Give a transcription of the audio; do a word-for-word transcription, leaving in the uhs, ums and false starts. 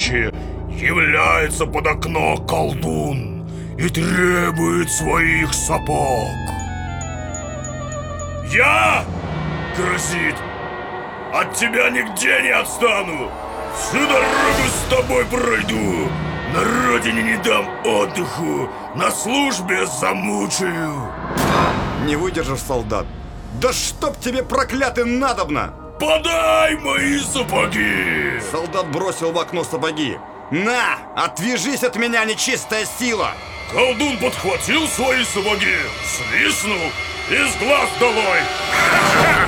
ночи является под окно колдун и требует своих сапог. Я, грозит, от тебя нигде не отстану. Всю дорогу с тобой пройду. На родине не дам отдыху, на службе замучаю. Не выдержав, солдат: да чтоб тебе, проклятый, надобно! Подай мои сапоги! Солдат бросил в окно сапоги. На, отвяжись от меня, нечистая сила! Колдун подхватил свои сапоги, свистнул и с глаз долой.